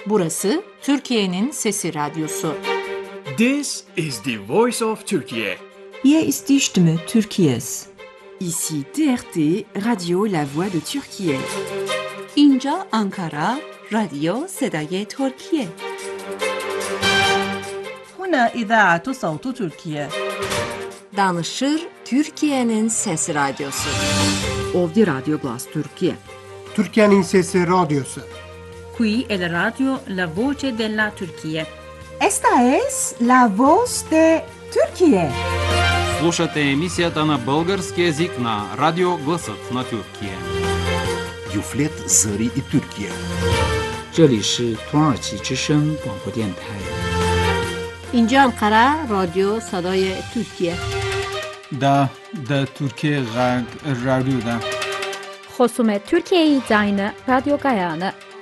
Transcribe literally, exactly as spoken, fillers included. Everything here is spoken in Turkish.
Burası Türkiye'nin Sesi Radyosu. This is the voice of Turkey. Hier ist die Stimme Türkiye's. Ici T R T, Radio La Voix de Türkiye. اینجا آنکارا، رادیو صدای ترکیه. هنا إذاعة صوت تركيا. Danışır Türkiye'nin Sesi Radyosu. Ovdje Radio Glas Türkiye. Türkiye'nin Sesi Radyosu. Qui è la radio La Voce della Turchia. Esta es la voz de Türkiye. Слушате емисията на български език на Радио Гласът на Türkiye. Юфлет Зари и Türkiye. 这里是土耳其之声广播电台。 اینجا انقره رادیو صدای ترکیه. دا دا ترکیه غرب رادیو دا. خصوم ترکیه زاین رادیو گایانه.